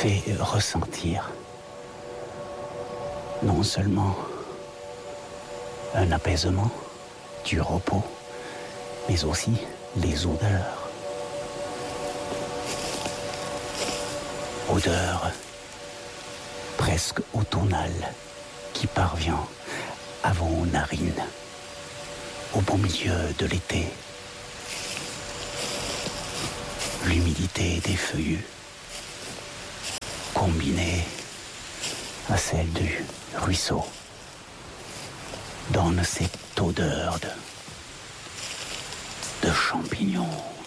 fait ressentir non seulement un apaisement, du repos, mais aussi les odeurs. Odeur presque automnale qui parvient à vos narines au beau milieu de l'été. L'humidité des feuillus combinée à celle du ruisseau donne cette odeur de champignons